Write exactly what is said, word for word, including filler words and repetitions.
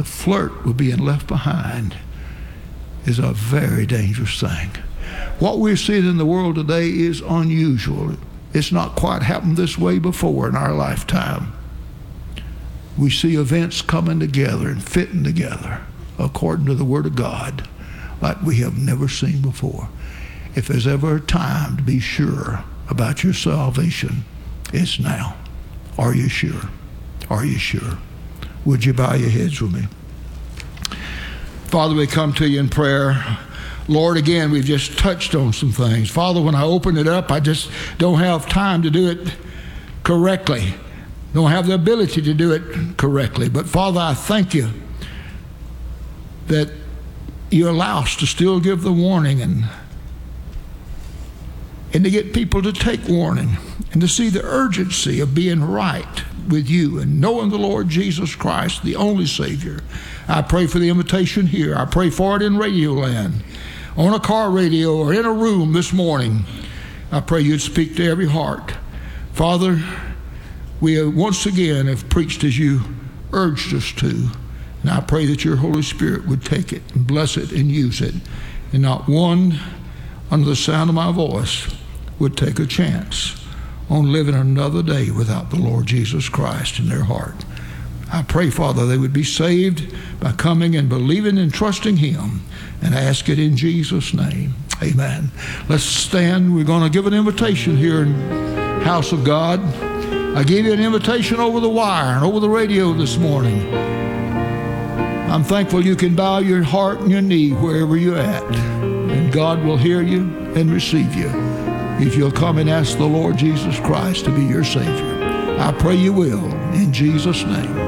flirt with being left behind is a very dangerous thing. What we're seeing in the world today is unusual. It's not quite happened this way before in our lifetime. We see events coming together and fitting together according to the Word of God like we have never seen before. If there's ever a time to be sure about your salvation, it's now. Are you sure? Are you sure? Would you bow your heads with me? Father, we come to you in prayer. Lord, again, we've just touched on some things. Father, when I open it up, I just don't have time to do it correctly. Don't have the ability to do it correctly. But Father, I thank you that you allow us to still give the warning and and to get people to take warning and to see the urgency of being right with you and knowing the Lord Jesus Christ, the only Savior. I pray for the invitation here. I pray for it in Radio Land, on a car radio, or in a room this morning. I pray you'd speak to every heart. Father, we once again have preached as you urged us to, and I pray that your Holy Spirit would take it and bless it and use it, and not one under the sound of my voice would take a chance on living another day without the Lord Jesus Christ in their heart. I pray, Father, they would be saved by coming and believing and trusting him, and I ask it in Jesus' name. Amen. Let's stand. We're going to give an invitation here in House of God. I gave you an invitation over the wire and over the radio this morning. I'm thankful you can bow your heart and your knee wherever you're at, and God will hear you and receive you if you'll come and ask the Lord Jesus Christ to be your Savior. I pray you will, in Jesus' name.